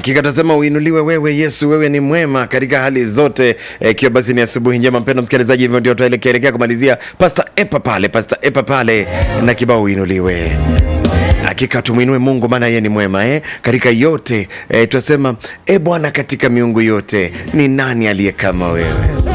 Hakika tasema uinuliwe wewe Yesu, wewe ni mwema katika hali zote. Ikiwa basi ni asubuhi njema mpendwa msikilizaji, hivyo ndio tuelekea kumalizia Pastor Epa pale na kibao uinuliwe. Hakika tumuinue Mungu maana yeye ni mwema katika yote. Tunasema Bwana, katika miungu yote ni nani aliye kama wewe?